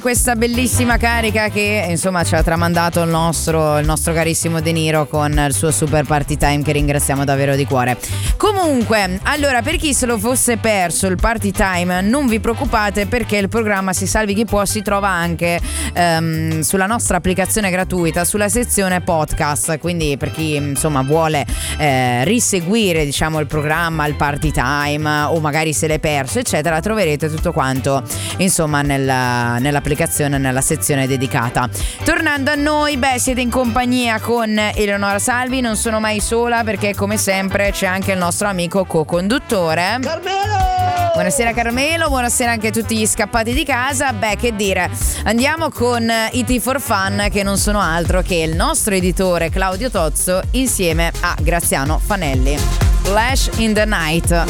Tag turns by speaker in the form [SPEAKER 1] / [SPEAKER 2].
[SPEAKER 1] Questa bellissima carica che insomma ci ha tramandato il nostro carissimo De Niro con il suo super party time, che ringraziamo davvero di cuore. Comunque, allora, per chi se lo fosse perso il party time, non vi preoccupate, perché il programma Si Salvi Chi Può si trova anche sulla nostra applicazione gratuita, sulla sezione podcast, quindi per chi insomma vuole riseguire, diciamo, il programma, il party time, o magari se l'è perso eccetera, troverete tutto quanto insomma nell'applicazione, nella sezione dedicata. Tornando a noi, siete in compagnia con Eleonora Salvi, non sono mai sola, perché come sempre c'è anche il nostro amico co-conduttore
[SPEAKER 2] Carmelo!
[SPEAKER 1] Buonasera Carmelo, buonasera anche a tutti gli scappati di casa. Che dire, andiamo con IT for Fun, che non sono altro che il nostro editore Claudio Tozzo insieme a Graziano Fanelli. Flash in the Night.